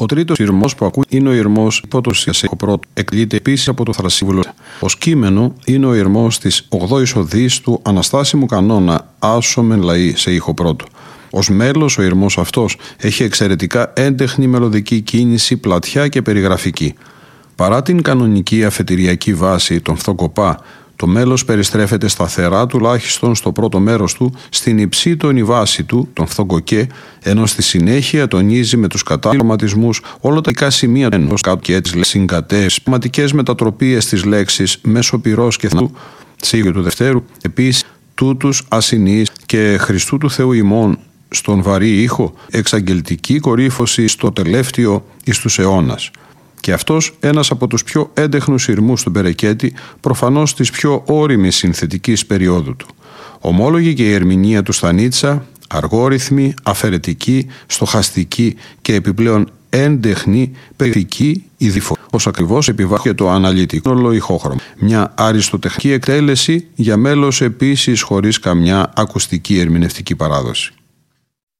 Ο τρίτος ηρμός που ακούει είναι ο ηρμός υπότοσης σε ήχο πρώτο. Εκλείται επίσης από το θρασίβουλο. Ως κείμενο είναι ο ηρμός της 8ης οδής του αναστάσιμου κανόνα άσομεν λαή σε ήχο πρώτο. Ως μέλος ο ηρμός αυτός έχει εξαιρετικά έντεχνη μελωδική κίνηση, πλατιά και περιγραφική. Παρά την κανονική αφετηριακή βάση, τον φθοκοπά, το μέλος περιστρέφεται σταθερά τουλάχιστον στο πρώτο μέρος του, στην υψίτονη βάση του, τον φθοκοκέ, ενώ στη συνέχεια τονίζει με τους κατάλληλους χρωματισμούς όλα τα ειδικά σημεία του ενός κάτω και έτσι συγκατές, σημαντικές μετατροπίες της λέξης μέσω πυρός και θανάτου, σίγουρο του Δευτέρου, επίσης τούτους ασυνείς και Χριστού του Θεού ημών στον βαρύ ήχο, εξαγγελτική κορύφωση στο τελεύτιο εις τους αιώνας. Και αυτός ένας από τους πιο έντεχνους ηρμούς του Μπερεκέτη, προφανώς της πιο ώριμης συνθετικής περίοδου του. Ομόλογη και η ερμηνεία του Στανίτσα, αργόρυθμη, αφαιρετική, στοχαστική και επιπλέον έντεχνη, περιφερική, ειδηφο. Ως ακριβώς επιβάλλει το αναλυτικό ηχόχρωμα. Μια αριστοτεχνική εκτέλεση για μέλος επίσης χωρίς καμιά ακουστική ερμηνευτική παράδοση.